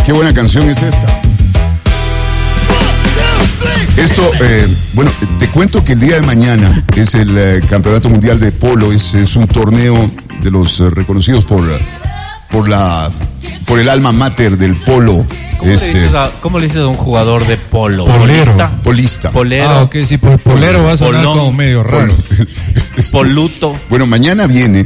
qué buena canción es esta. Esto, bueno, te cuento que el día de mañana es el Campeonato Mundial de Polo, es un torneo de los reconocidos por el alma mater del polo. ¿Cómo le dices a un jugador de polo? Polista. Polero. Ah, ok, sí, por polero va a sonar como medio raro. Poluto. Bueno, mañana viene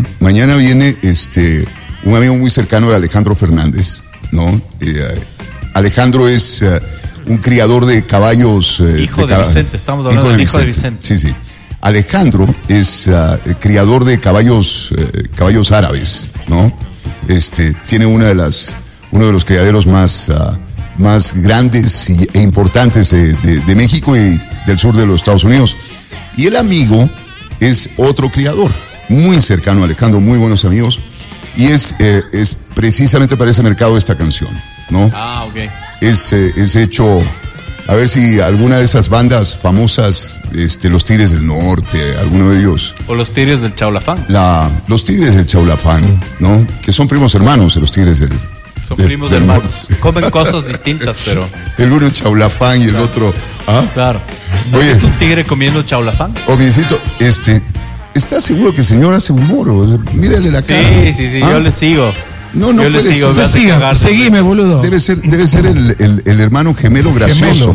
un amigo muy cercano de Alejandro Fernández, ¿no? Alejandro es un criador de caballos. Hijo de Vicente, estamos hablando del hijo de Vicente. Sí. Alejandro es criador de caballos árabes, ¿no? Tiene uno de los criaderos más grandes e importantes de México y del sur de los Estados Unidos. Y el amigo es otro criador, muy cercano a Alejandro, muy buenos amigos. Y es precisamente para ese mercado esta canción, ¿no? Ah, ok. Es hecho, a ver si alguna de esas bandas famosas, los Tigres del Norte, alguno de ellos. O los Tigres del Chaulafán. Los Tigres del Chaulafán, ¿no? Que son primos hermanos de los Tigres del Son primos hermanos. Comen cosas distintas, pero. El uno chaulafán y el otro. ¿Ah? Claro. ¿No has visto un tigre comiendo chaulafán? Obviecito, ¿estás seguro que el señor hace humor? Mírale la cara. Sí, ¿Ah? Yo le sigo. No yo le sigo. Seguime, boludo. Debe ser el hermano gemelo gracioso.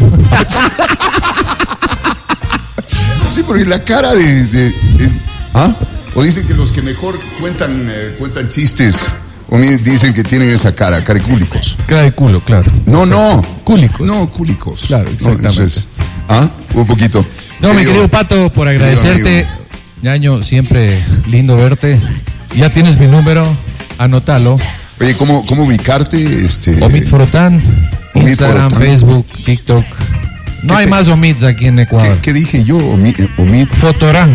Sí, porque la cara ¿ah? O dicen que los que mejor cuentan chistes. O dicen que tienen esa caricúlicos. Cara de culo, claro. No. Cúlicos. No, cúlicos. Claro, exactamente. No, entonces, un poquito. No, mi querido Pato, por agradecerte. Ñaño, siempre lindo verte. Ya tienes mi número, anótalo. Oye, ¿cómo ubicarte? Omid Forotán, Instagram, Facebook, TikTok. No hay más Omids aquí en Ecuador. ¿Qué dije yo? Omid Fotorán.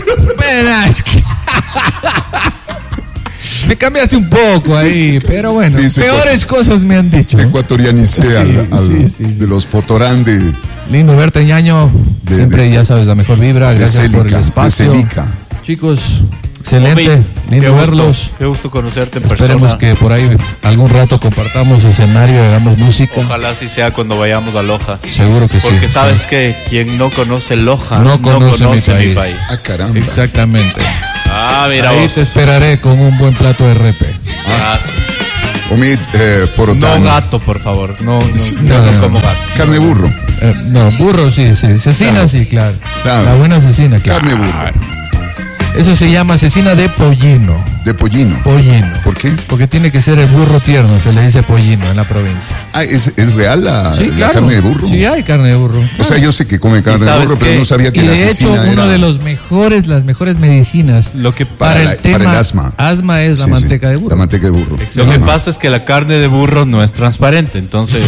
Me cambiaste un poco ahí, pero bueno, peores cosas me han dicho. Ecuatorianicé de los Fotorán de... Lindo verte, Ñaño. Siempre, ya sabes, la mejor vibra. Gracias por el espacio. Chicos, excelente. Lindo verlos. Qué gusto conocerte en persona. Esperemos que por ahí algún rato compartamos escenario, hagamos música. Ojalá así sea cuando vayamos a Loja. Seguro que sí. Porque sabes que quien no conoce Loja no conoce mi país. Ah, caramba. Exactamente. Mira ahí vos. Te esperaré con un buen plato de repe. Gracias. Omid Forotán. No gato, por favor. No como gato. Carne de burro. No, burro sí. Cecina sí, claro. La buena cecina, claro. Carne de burro. Eso se llama cecina de pollino. ¿De pollino? Pollino. ¿Por qué? Porque tiene que ser el burro tierno, se le dice pollino en la provincia. ¿Es real la carne de burro? Sí, hay carne de burro. O sea, yo sé que come carne de burro, pero no sabía que la cecina era... de hecho, uno de las mejores medicinas lo que para el asma. Asma es la manteca de burro. La manteca de burro. Lo que pasa es que la carne de burro no es transparente, entonces...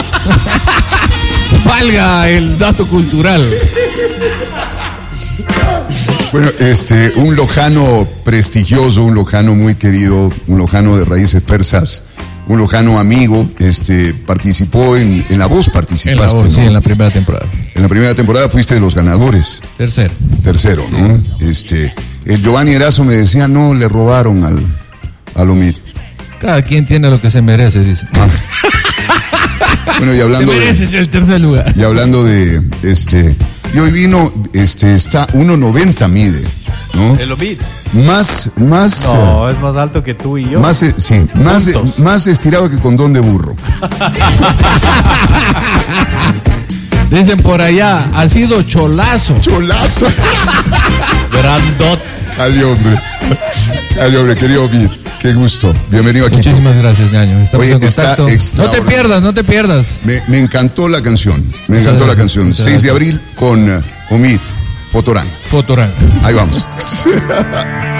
Valga el dato cultural. Bueno, un lojano prestigioso, un lojano muy querido, un lojano de raíces persas, un lojano amigo, participó en La Voz, participaste, en La Voz, ¿no? Sí, en la primera temporada. En la primera temporada fuiste de los ganadores. Tercero, ¿no? El Giovanni Erazo me decía, no, le robaron al Omid. Cada quien tiene lo que se merece, dice. Bueno, y hablando te mereces el tercer lugar. Y hablando de, y hoy vino, está 1.90 mide, ¿no? El Omid. Más. No, es más alto que tú y yo. Más estirado que condón de burro. Dicen por allá, ha sido cholazo. Cholazo. Grandot. Cali, hombre, querido Omid. Qué gusto. Bienvenido aquí. Muchísimas gracias, Ñaño. Estamos en contacto. No te pierdas. Me encantó la canción. 6 de abril con Omid Forotán. Forotán. Ahí vamos.